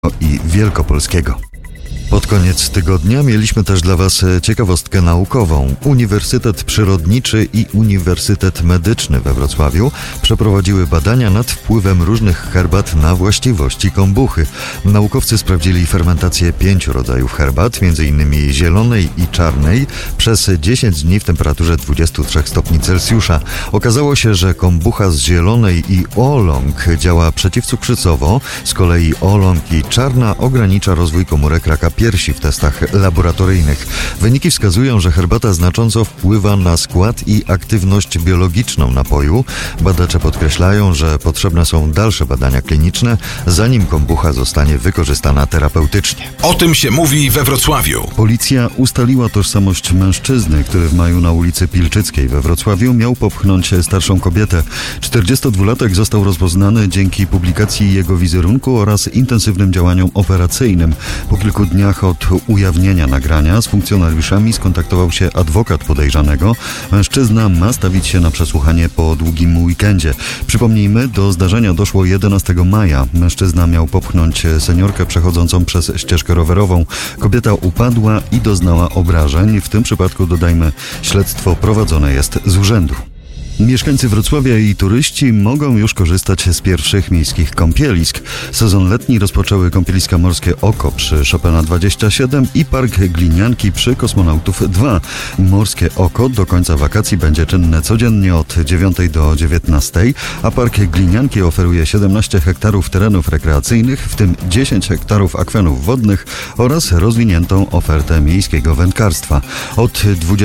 i wielkopolskiego. Pod koniec tygodnia mieliśmy też dla Was ciekawostkę naukową. Uniwersytet Przyrodniczy i Uniwersytet Medyczny we Wrocławiu przeprowadziły badania nad wpływem różnych herbat na właściwości kombuchy. Naukowcy sprawdzili fermentację 5 rodzajów herbat, m.in. zielonej i czarnej, przez 10 dni w temperaturze 23 stopni Celsjusza. Okazało się, że kombucha z zielonej i oolong działa przeciwcukrzycowo, z kolei oolong i czarna ogranicza rozwój komórek raka piersi w testach laboratoryjnych. Wyniki wskazują, że herbata znacząco wpływa na skład i aktywność biologiczną napoju. Badacze podkreślają, że potrzebne są dalsze badania kliniczne, zanim kombucha zostanie wykorzystana terapeutycznie. O tym się mówi we Wrocławiu. Policja ustaliła tożsamość mężczyzny, który w maju na ulicy Pilczyckiej we Wrocławiu miał popchnąć starszą kobietę. 42-latek został rozpoznany dzięki publikacji jego wizerunku oraz intensywnym działaniom operacyjnym. Po kilku dniach od ujawnienia nagrania z funkcjonariuszami skontaktował się adwokat podejrzanego. Mężczyzna ma stawić się na przesłuchanie po długim weekendzie. Przypomnijmy, do zdarzenia doszło 11 maja. Mężczyzna miał popchnąć seniorkę przechodzącą przez ścieżkę rowerową. Kobieta upadła i doznała obrażeń. W tym przypadku, dodajmy, śledztwo prowadzone jest z urzędu. Mieszkańcy Wrocławia i turyści mogą już korzystać z pierwszych miejskich kąpielisk. Sezon letni rozpoczęły kąpieliska Morskie Oko przy Chopina 27 i Park Glinianki przy Kosmonautów 2. Morskie Oko do końca wakacji będzie czynne codziennie od 9 do 19, a Park Glinianki oferuje 17 hektarów terenów rekreacyjnych, w tym 10 hektarów akwenów wodnych oraz rozwiniętą ofertę miejskiego wędkarstwa. Od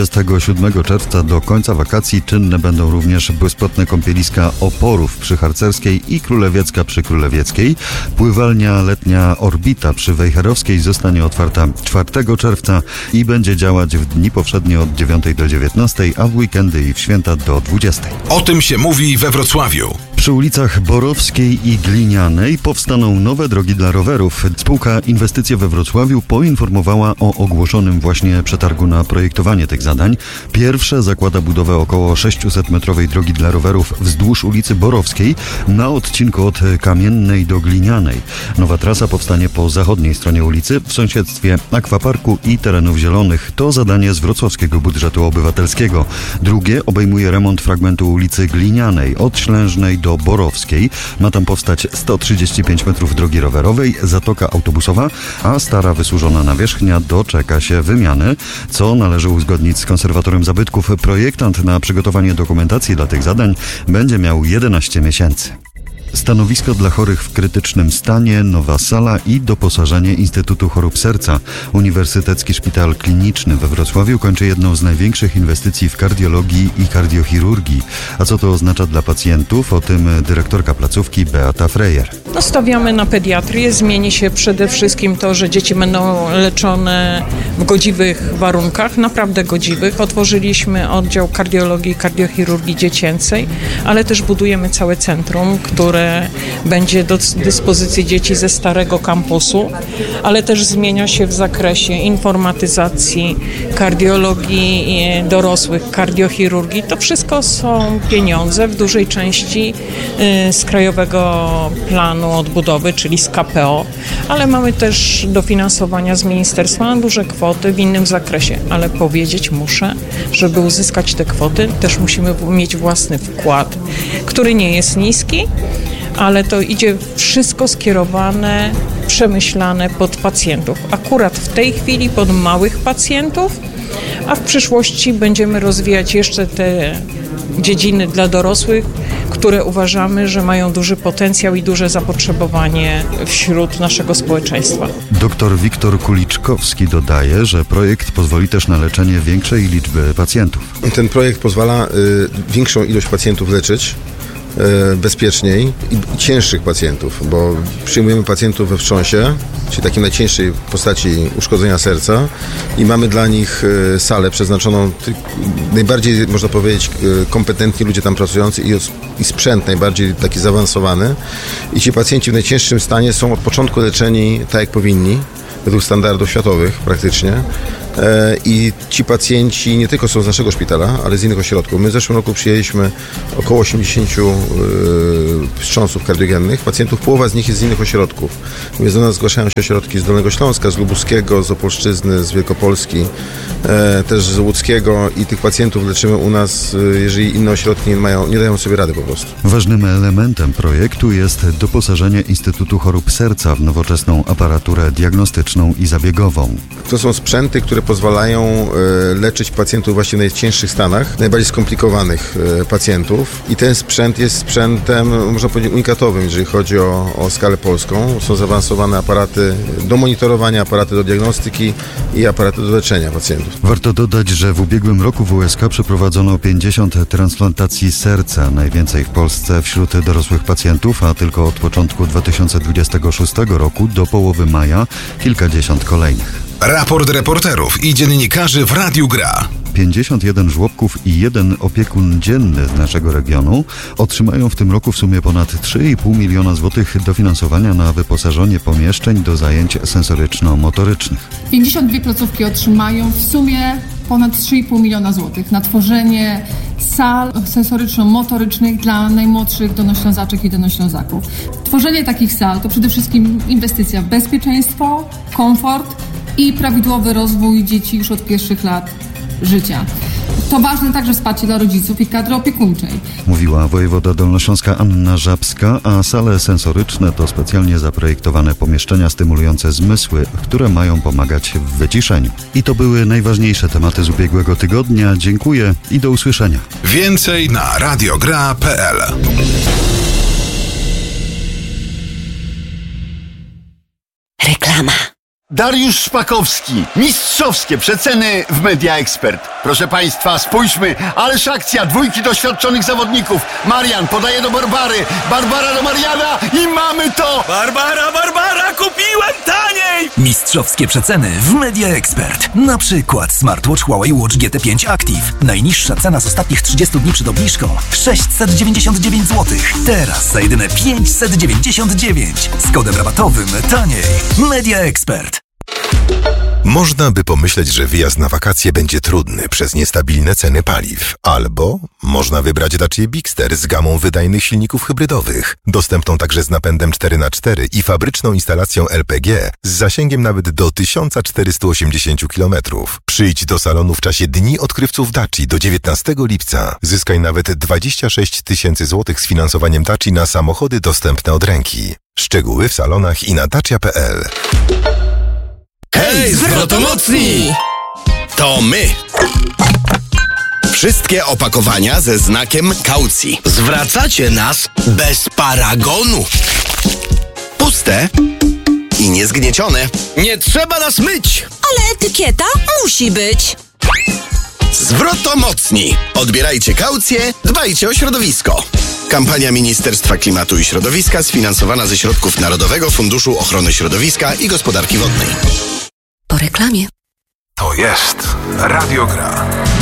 27 czerwca do końca wakacji czynne będą również bezpłatne kąpieliska Oporów przy Harcerskiej i Królewiecka przy Królewieckiej. Pływalnia letnia Orbita przy Wejherowskiej zostanie otwarta 4 czerwca i będzie działać w dni powszednie od 9 do 19, a w weekendy i w święta do 20. O tym się mówi we Wrocławiu. Przy ulicach Borowskiej i Glinianej powstaną nowe drogi dla rowerów. Spółka Inwestycje we Wrocławiu poinformowała o ogłoszonym właśnie przetargu na projektowanie tych zadań. Pierwsze zakłada budowę około 600-metrowej drogi dla rowerów wzdłuż ulicy Borowskiej na odcinku od Kamiennej do Glinianej. Nowa trasa powstanie po zachodniej stronie ulicy w sąsiedztwie akwaparku i terenów zielonych. To zadanie z wrocławskiego budżetu obywatelskiego. Drugie obejmuje remont fragmentu ulicy Glinianej od Ślężnej do Borowskiej. Ma tam powstać 135 metrów drogi rowerowej, zatoka autobusowa, a stara wysłużona nawierzchnia doczeka się wymiany, co należy uzgodnić z konserwatorem zabytków. Projektant na przygotowanie dokumentacji dla tych zadań będzie miał 11 miesięcy. Stanowisko dla chorych w krytycznym stanie, nowa sala i doposażenie Instytutu Chorób Serca. Uniwersytecki Szpital Kliniczny we Wrocławiu kończy jedną z największych inwestycji w kardiologii i kardiochirurgii. A co to oznacza dla pacjentów? O tym dyrektorka placówki Beata Frejer. Stawiamy na pediatrię. Zmieni się przede wszystkim to, że dzieci będą leczone w godziwych warunkach, naprawdę godziwych. Otworzyliśmy oddział kardiologii i kardiochirurgii dziecięcej, ale też budujemy całe centrum, które będzie do dyspozycji dzieci ze starego kampusu, ale też zmienia się w zakresie informatyzacji, kardiologii dorosłych, kardiochirurgii. To wszystko są pieniądze w dużej części z Krajowego Planu Odbudowy, czyli z KPO, ale mamy też dofinansowania z ministerstwa na duże kwoty w innym zakresie. Ale powiedzieć muszę, żeby uzyskać te kwoty, też musimy mieć własny wkład, który nie jest niski, ale to idzie wszystko skierowane, przemyślane pod pacjentów. Akurat w tej chwili pod małych pacjentów, a w przyszłości będziemy rozwijać jeszcze te dziedziny dla dorosłych, które uważamy, że mają duży potencjał i duże zapotrzebowanie wśród naszego społeczeństwa. Dr Wiktor Kuliczkowski dodaje, że projekt pozwoli też na leczenie większej liczby pacjentów. Ten projekt pozwala większą ilość pacjentów leczyć bezpieczniej i cięższych pacjentów, bo przyjmujemy pacjentów we wstrząsie, czyli takiej najcięższej postaci uszkodzenia serca i mamy dla nich salę przeznaczoną, najbardziej można powiedzieć kompetentni ludzie tam pracujący i sprzęt najbardziej taki zaawansowany i ci pacjenci w najcięższym stanie są od początku leczeni tak jak powinni, według standardów światowych praktycznie. i ci pacjenci nie tylko są z naszego szpitala, ale z innych ośrodków. My w zeszłym roku przyjęliśmy około 80 wstrząsów kardiogennych pacjentów, połowa z nich jest z innych ośrodków. Więc do nas zgłaszają się ośrodki z Dolnego Śląska, z Lubuskiego, z Opolszczyzny, z Wielkopolski, też z Łódzkiego i tych pacjentów leczymy u nas, jeżeli inne ośrodki nie dają sobie rady po prostu. Ważnym elementem projektu jest doposażenie Instytutu Chorób Serca w nowoczesną aparaturę diagnostyczną i zabiegową. To są sprzęty, które pozwalają leczyć pacjentów właśnie w najcięższych stanach, najbardziej skomplikowanych pacjentów i ten sprzęt jest sprzętem, można powiedzieć, unikatowym, jeżeli chodzi o skalę polską. Są zaawansowane aparaty do monitorowania, aparaty do diagnostyki i aparaty do leczenia pacjentów. Warto dodać, że w ubiegłym roku w USK przeprowadzono 50 transplantacji serca, najwięcej w Polsce wśród dorosłych pacjentów, a tylko od początku 2026 roku do połowy maja kilkadziesiąt kolejnych. Raport reporterów i dziennikarzy w Radiu Gra. 51 żłobków i 1 opiekun dzienny z naszego regionu otrzymają w tym roku w sumie ponad 3,5 miliona złotych dofinansowania na wyposażenie pomieszczeń do zajęć sensoryczno-motorycznych. 52 placówki otrzymają w sumie ponad 3,5 miliona złotych na tworzenie sal sensoryczno-motorycznych dla najmłodszych Dolnoślązaczek i Dolnoślązaków. Tworzenie takich sal to przede wszystkim inwestycja w bezpieczeństwo, komfort i prawidłowy rozwój dzieci już od pierwszych lat życia. To ważne także wsparcie dla rodziców i kadry opiekuńczej. Mówiła wojewoda dolnośląska Anna Żabska, a sale sensoryczne to specjalnie zaprojektowane pomieszczenia stymulujące zmysły, które mają pomagać w wyciszeniu. I to były najważniejsze tematy z ubiegłego tygodnia. Dziękuję i do usłyszenia. Więcej na radiogra.pl. Reklama. Dariusz Szpakowski. Mistrzowskie przeceny w Media Expert. Proszę Państwa, spójrzmy. Ależ akcja. 2 doświadczonych zawodników. Marian podaje do Barbary. Barbara do Mariana i mamy to! Barbara, kupiłem taniej! Mistrzowskie przeceny w Media Expert. Na przykład smartwatch Huawei Watch GT5 Active. Najniższa cena z ostatnich 30 dni przed obniżką 699 zł. Teraz za jedyne 599. Z kodem rabatowym taniej. Media Expert. Można by pomyśleć, że wyjazd na wakacje będzie trudny przez niestabilne ceny paliw. Albo można wybrać Dacia Bigster z gamą wydajnych silników hybrydowych, dostępną także z napędem 4x4 i fabryczną instalacją LPG z zasięgiem nawet do 1480 km. Przyjdź do salonu w czasie Dni Odkrywców Daci do 19 lipca. Zyskaj nawet 26 000 złotych z finansowaniem Daci na samochody dostępne od ręki. Szczegóły w salonach i na dacia.pl. Hej, zwrotomocni! To my! Wszystkie opakowania ze znakiem kaucji. Zwracacie nas bez paragonu. Puste i niezgniecione. Nie trzeba nas myć. Ale etykieta musi być. Zwrotomocni! Odbierajcie kaucję, dbajcie o środowisko. Kampania Ministerstwa Klimatu i Środowiska sfinansowana ze środków Narodowego Funduszu Ochrony Środowiska i Gospodarki Wodnej. Po reklamie. To jest Radio Gra.